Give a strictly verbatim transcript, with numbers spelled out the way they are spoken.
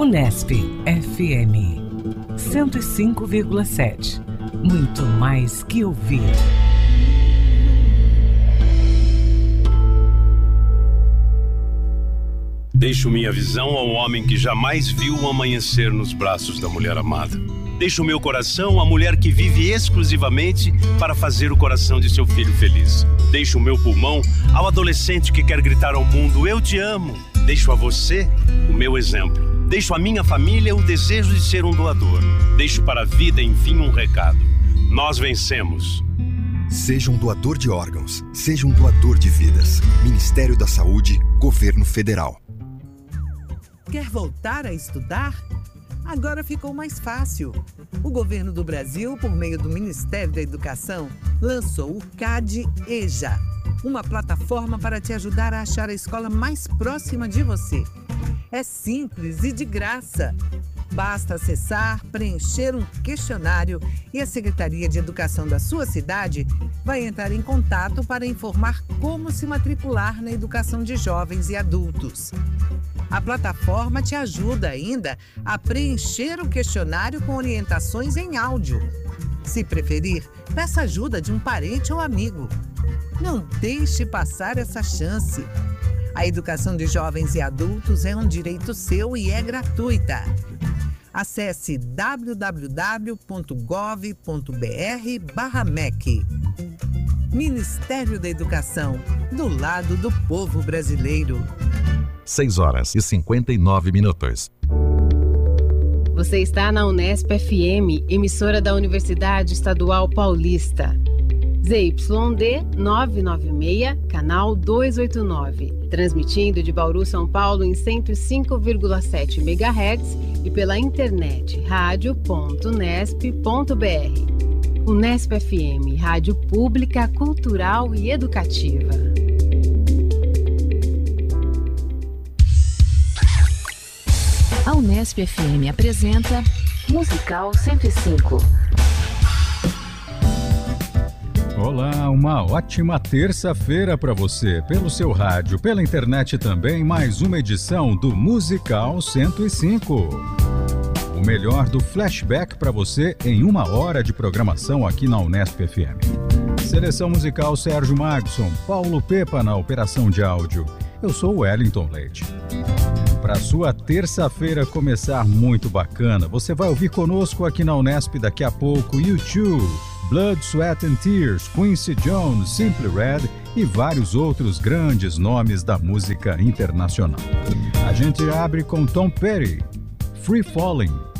Unesp F M cento e cinco vírgula sete. Muito mais que ouvir. Deixo minha visão ao homem que jamais viu o amanhecer nos braços da mulher amada. Deixo o meu coração à mulher que vive exclusivamente para fazer o coração de seu filho feliz. Deixo o meu pulmão ao adolescente que quer gritar ao mundo: eu te amo. Deixo a você o meu exemplo. Deixo à minha família o desejo de ser um doador. Deixo para a vida, enfim, um recado. Nós vencemos. Seja um doador de órgãos. Seja um doador de vidas. Ministério da Saúde, Governo Federal. Quer voltar a estudar? Agora ficou mais fácil. O governo do Brasil, por meio do Ministério da Educação, lançou o CADE EJA, uma plataforma para te ajudar a achar a escola mais próxima de você. É simples e de graça. Basta acessar, preencher um questionário e a Secretaria de Educação da sua cidade vai entrar em contato para informar como se matricular na educação de jovens e adultos. A plataforma te ajuda ainda a preencher o questionário com orientações em áudio. Se preferir, peça ajuda de um parente ou amigo. Não deixe passar essa chance. A educação de jovens e adultos é um direito seu e é gratuita. Acesse w w w ponto gov ponto b r barra M E C. Ministério da Educação, do lado do povo brasileiro. seis horas e cinquenta e nove minutos. Você está na Unesp F M, emissora da Universidade Estadual Paulista. Z Y D novecentos e noventa e seis, canal duzentos e oitenta e nove. Transmitindo de Bauru, São Paulo, em cento e cinco vírgula sete megahertz e pela internet rádio ponto unesp ponto b r. Unesp F M, rádio pública, cultural e educativa. A Unesp F M apresenta Musical cento e cinco. Olá, uma ótima terça-feira para você, pelo seu rádio, pela internet também, mais uma edição do Musical cento e cinco. O melhor do flashback para você em uma hora de programação aqui na Unesp F M. Seleção musical Sérgio Magson, Paulo Pepa na operação de áudio. Eu sou o Wellington Leite. Para sua terça-feira começar muito bacana, você vai ouvir conosco aqui na Unesp daqui a pouco U dois, Blood, Sweat and Tears, Quincy Jones, Simply Red e vários outros grandes nomes da música internacional. A gente abre com Tom Petty, Free Falling.